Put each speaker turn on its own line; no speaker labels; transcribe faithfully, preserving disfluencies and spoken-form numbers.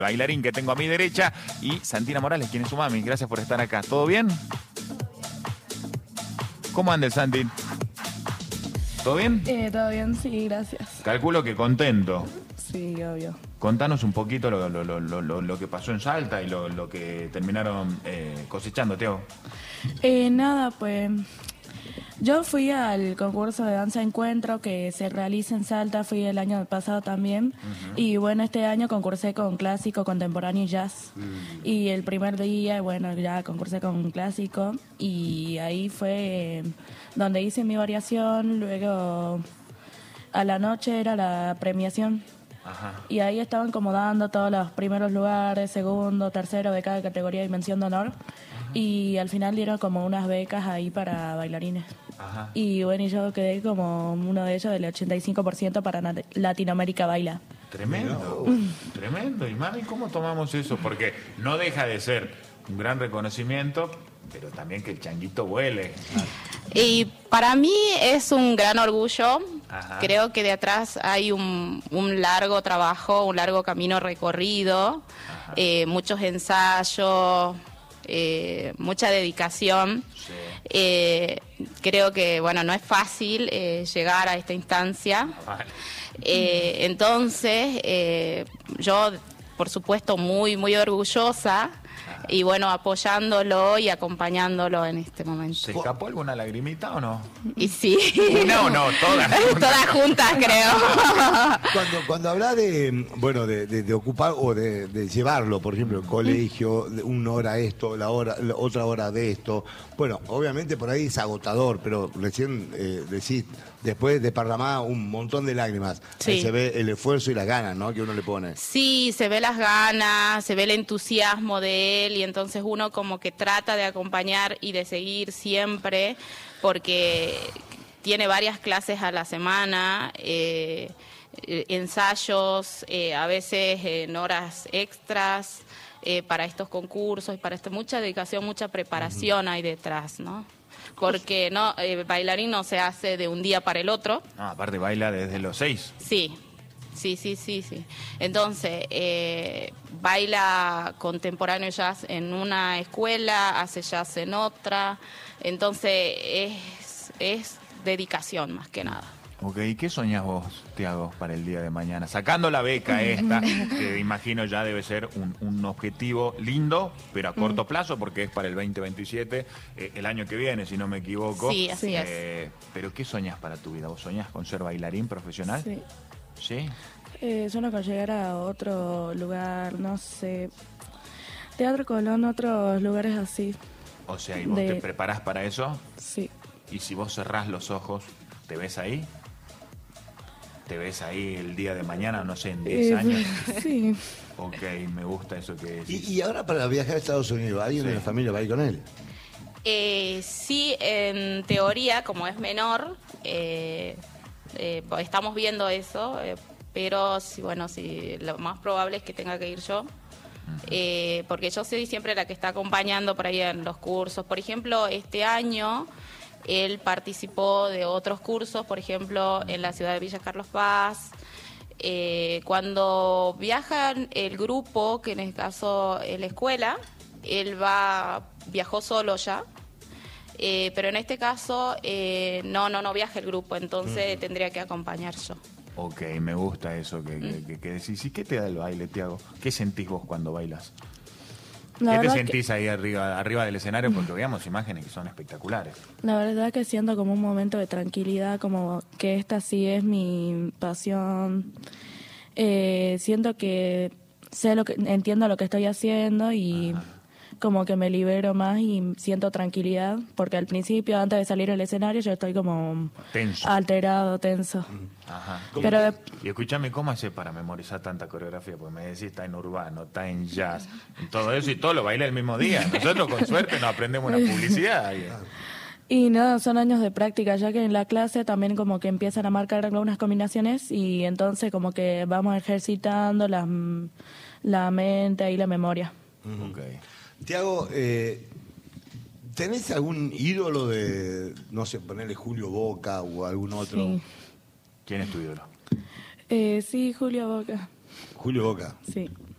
bailarín que tengo a mi derecha, y Santina Morales, quien es su mami. Gracias por estar acá. ¿Todo bien? ¿Cómo andes, Santi? ¿Todo bien?
Eh, todo bien, sí, gracias.
Calculo que contento.
Sí, obvio.
Contanos un poquito lo, lo, lo, lo, lo que pasó en Salta y lo, lo que terminaron eh, cosechando, Teo.
Eh, nada, pues yo fui al concurso de danza encuentro que se realiza en Salta, fui el año pasado también. Uh-huh. Y bueno, este año concursé con clásico, contemporáneo y jazz. Uh-huh. Y el primer día, bueno, ya concursé con clásico y ahí fue donde hice mi variación. Luego a la noche era la premiación. Ajá. Y ahí estaban como dando todos los primeros lugares, segundo, tercero de cada categoría y mención de honor. Ajá. Y al final dieron como unas becas ahí para bailarines. Ajá. Y bueno, y yo quedé como uno de ellos del ochenta y cinco por ciento para Latinoamérica Baila.
Tremendo, tremendo. Y mami, ¿cómo tomamos eso? Porque no deja de ser un gran reconocimiento, pero también que el changuito vuele.
Y para mí es un gran orgullo.
Ajá.
Creo que de atrás hay un, un largo trabajo, un largo camino recorrido, eh, muchos ensayos, eh, mucha dedicación.
Sí.
Eh, creo que, bueno, no es fácil eh, llegar a esta instancia.
Vale.
Eh, entonces, eh, yo, por supuesto, muy, muy orgullosa. Y bueno, apoyándolo y acompañándolo en este momento.
¿Se escapó alguna lagrimita o no?
Y sí.
¿Una o no? Todas juntas.
Todas juntas, creo.
Cuando, cuando habla de, bueno, de, de, de ocupar o de, de llevarlo, por ejemplo, el colegio, una hora esto, la hora, la otra hora de esto, bueno, obviamente por ahí es agotador, pero recién eh, decís, después de parramar un montón de lágrimas,
sí.
Ahí se ve el esfuerzo y las ganas, ¿no?, que uno le pone.
Sí, se ve las ganas, se ve el entusiasmo de él y entonces uno como que trata de acompañar y de seguir siempre porque tiene varias clases a la semana, eh, ensayos, eh, a veces en horas extras eh, para estos concursos y para esto, mucha dedicación, mucha preparación uh-huh. hay detrás, ¿no? Porque no, eh, bailarín no se hace de un día para el otro.
No, aparte baila desde los seis.
Sí, sí, sí, sí, sí. Entonces, eh, baila contemporáneo jazz en una escuela, hace jazz en otra. Entonces, es, es dedicación más que nada.
Ok, ¿y qué soñás vos, Tiago, para el día de mañana? Sacando la beca esta, que imagino ya debe ser un, un objetivo lindo, pero a corto plazo, porque es para el veinte veintisiete, eh, el año que viene, si no me equivoco.
Sí, así
eh, es. Pero ¿qué soñás para tu vida? ¿Vos soñás con ser bailarín profesional?
Sí.
¿Sí?
Eh, sueño con llegar a otro lugar, no sé, Teatro Colón, otros lugares así.
O sea, ¿y vos
de...
te preparás para eso?
Sí.
Y si vos cerrás los ojos, ¿te ves ahí? ¿Te ves ahí el día de mañana, no sé, en diez
eh,
años?
Sí.
Ok, me gusta eso que decís.
Y, y ahora para viajar a Estados Unidos, ¿alguien sí. de la familia va a ir con él?
Eh, sí, en teoría, como es menor, eh, eh, estamos viendo eso, eh, pero sí, bueno, sí, lo más probable es que tenga que ir yo. Eh, porque yo soy siempre la que está acompañando por ahí en los cursos. Por ejemplo, este año él participó de otros cursos, por ejemplo, en la ciudad de Villa Carlos Paz. Eh, cuando viajan el grupo, que en este caso es la escuela, él va viajó solo ya, eh, pero en este caso eh, no, no, no viaja el grupo, entonces uh-huh. tendría que acompañar yo.
Ok, me gusta eso que,
Mm.
que, que, que decís. ¿Y qué te da el baile, Tiago? ¿Qué sentís vos cuando bailas?
La
¿Qué te
verdad
sentís
que...
ahí arriba, arriba del escenario? Porque veamos imágenes que son espectaculares.
La verdad que siento como un momento de tranquilidad, como que esta sí es mi pasión. Eh, siento que sé lo que entiendo lo que estoy haciendo y Ajá. como que me libero más y siento tranquilidad, porque al principio, antes de salir al escenario, yo estoy como
tenso,
alterado, tenso.
Ajá.
Pero
y,
de...
y escúchame, ¿cómo haces para memorizar tanta coreografía? Porque me decís, está en urbano, está en jazz, en todo eso, y todo lo baila el mismo día. Nosotros con suerte nos aprendemos una publicidad.
Y no, son años de práctica, ya que en la clase también como que empiezan a marcar algunas combinaciones y entonces como que vamos ejercitando la, la mente y la memoria.
Uh-huh. Okay. Tiago, eh, ¿tenés algún ídolo de, no sé, ponerle Julio Boca o algún otro?
Sí.
¿Quién es tu ídolo?
Eh, sí, Julio Boca.
Julio Boca.
Sí.